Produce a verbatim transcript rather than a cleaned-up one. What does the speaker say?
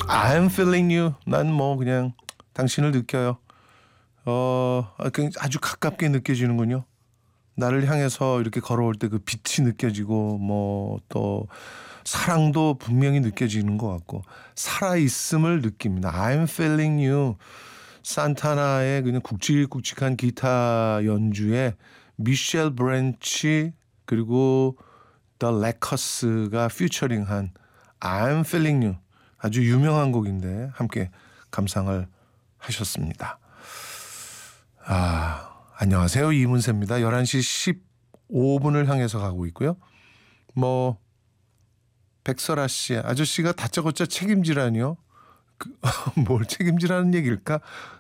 I'm feeling you. 난 뭐 그냥 당신을 느껴요. 어, 아, 그냥 아주 가깝게 느껴지는군요. 나를 향해서 이렇게 걸어올 때 그 빛이 느껴지고 뭐 또 사랑도 분명히 느껴지는 것 같고 살아있음을 느낍니다. I'm feeling you. 산타나의 그냥 굵직굵직한 기타 연주에 미셸 브랜치 그리고 더 레커스가 피처링한 I'm feeling you. 아주 유명한 곡인데 함께 감상을 하셨습니다. 아, 안녕하세요. 이문세입니다. 열한 시 십오 분을 향해서 가고 있고요. 뭐 백설아 씨, 아저씨가 다짜고짜 책임지라니요? 그, 뭘 책임지라는 얘기일까?